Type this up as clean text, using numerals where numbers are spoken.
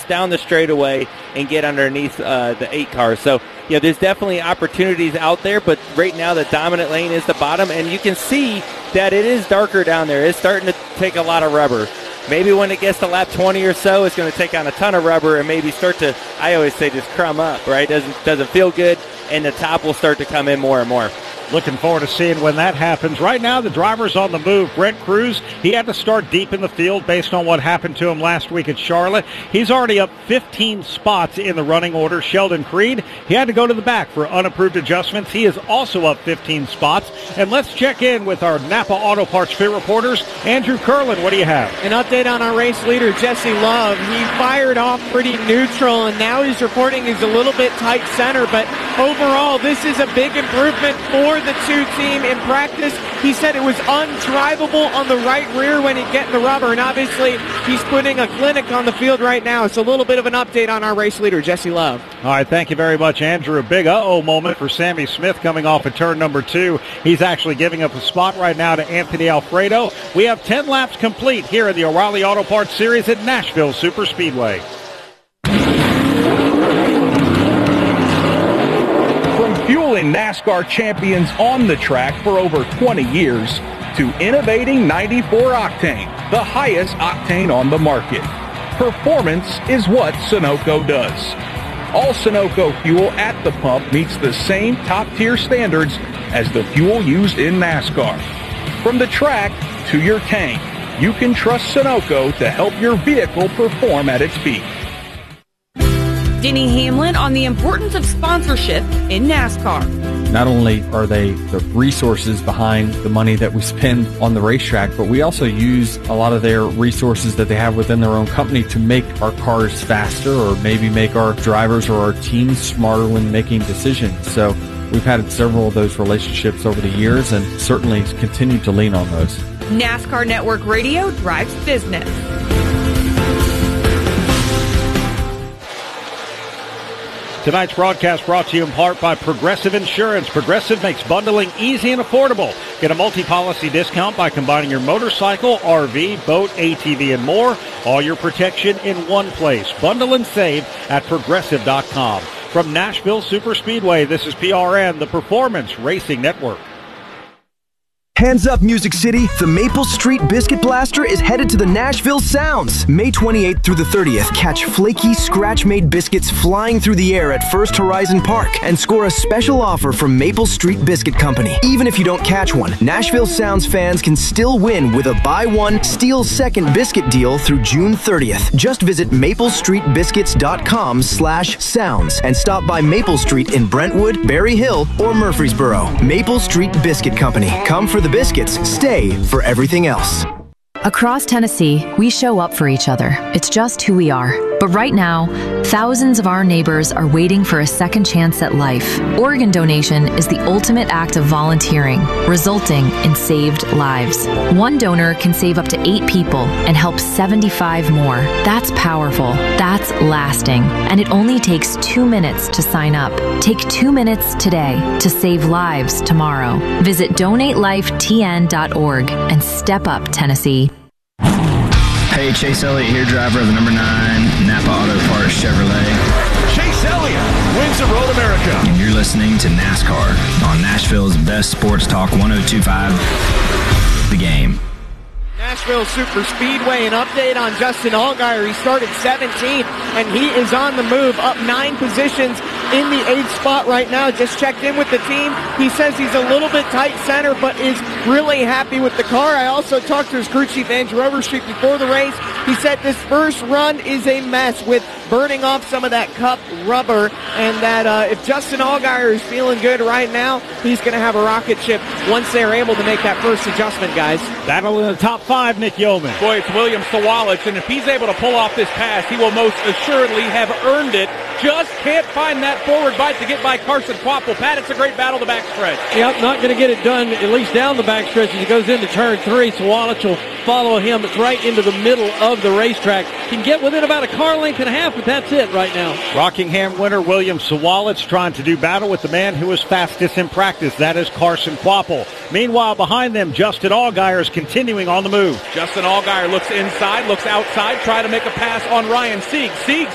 down the straightaway and get underneath the 8 car. So, yeah, there's definitely opportunities out there, but right now the dominant lane is the bottom, and you can see that it is darker down there. It's starting to take a lot of rubber. Maybe when it gets to lap 20 or so, it's going to take on a ton of rubber and maybe start to, I always say, just crumb up, right? Doesn't feel good, and the top will start to come in more and more. Looking forward to seeing when that happens. Right now, the driver's on the move. Brent Cruz, he had to start deep in the field based on what happened to him last week at Charlotte. He's already up 15 spots in the running order. Sheldon Creed, he had to go to the back for unapproved adjustments. He is also up 15 spots. And let's check in with our Napa Auto Parts Pit reporters. Andrew Curlin, what do you have? An update on our race leader, Jesse Love. He fired off pretty neutral, and now he's reporting he's a little bit tight center. But overall, this is a big improvement for the 2 team in practice. He said it was undrivable on the right rear when he'd get in the rubber, and obviously he's putting a clinic on the field right now. It's a little bit of an update on our race leader, Jesse Love. All right, thank you very much, Andrew. A big uh-oh moment for Sammy Smith coming off of turn number 2. He's actually giving up a spot right now to Anthony Alfredo. We have 10 laps complete here in the O'Reilly Auto Parts Series at Nashville Superspeedway. Fueling NASCAR champions on the track for over 20 years to innovating 94 octane, the highest octane on the market. Performance is what Sunoco does. All Sunoco fuel at the pump meets the same top-tier standards as the fuel used in NASCAR. From the track to your tank, you can trust Sunoco to help your vehicle perform at its peak. Denny Hamlin on the importance of sponsorship in NASCAR. Not only are they the resources behind the money that we spend on the racetrack, but we also use a lot of their resources that they have within their own company to make our cars faster or maybe make our drivers or our teams smarter when making decisions. So we've had several of those relationships over the years and certainly continue to lean on those. NASCAR Network Radio drives business. Tonight's broadcast brought to you in part by Progressive Insurance. Progressive makes bundling easy and affordable. Get a multi-policy discount by combining your motorcycle, RV, boat, ATV, and more. All your protection in one place. Bundle and save at Progressive.com. From Nashville Superspeedway, this is PRN, the Performance Racing Network. Hands up, Music City! The Maple Street Biscuit Blaster is headed to the Nashville Sounds. May 28th through the 30th, catch flaky, scratch-made biscuits flying through the air at First Horizon Park and score a special offer from Maple Street Biscuit Company. Even if you don't catch one, Nashville Sounds fans can still win with a buy one, steal second biscuit deal through June 30th. Just visit maplestreetbiscuits.com/sounds and stop by Maple Street in Brentwood, Berry Hill, or Murfreesboro. Maple Street Biscuit Company. Come for the biscuits, stay for everything else. Across Tennessee, we show up for each other. It's just who we are. But right now, thousands of our neighbors are waiting for a second chance at life. Organ donation is the ultimate act of volunteering, resulting in saved lives. One donor can save up to 8 people and help 75 more. That's powerful. That's lasting. And it only takes 2 minutes to sign up. Take 2 minutes today to save lives tomorrow. Visit donatelifetn.org and step up, Tennessee. Hey, Chase Elliott here, driver of the number 9 Napa Auto Parts Chevrolet. Chase Elliott wins the Road America. And you're listening to NASCAR on Nashville's best sports talk, 102.5 The Game. Nashville Superspeedway, an update on Justin Allgaier. He started 17th, and he is on the move, up 9 positions in the 8th spot right now. Just checked in with the team. He says he's a little bit tight center, but is really happy with the car. I also talked to his crew chief, Andrew Overstreet, before the race. He said this first run is a mess with burning off some of that cup rubber, and that if Justin Allgaier is feeling good right now, he's going to have a rocket ship once they're able to make that first adjustment, guys. That'll in the top 5, Nick Yeoman. Boy, it's William Sawalich, and if he's able to pull off this pass, he will most assuredly have earned it. Just can't find that forward bite to get by Carson Kvapil. Pat, it's a great battle the backstretch. Yep, not going to get it done, at least down the backstretch as he goes into turn 3. Sawalich will follow him. It's right into the middle of the racetrack. Can get within about a car length and a half, but that's it right now. Rockingham winner William Sawalich trying to do battle with the man who was fastest in practice. That is Carson Kvapil. Meanwhile, behind them, Justin Allgaier is continuing on the move. Justin Allgaier looks inside, looks outside, try to make a pass on Ryan Sieg. Sieg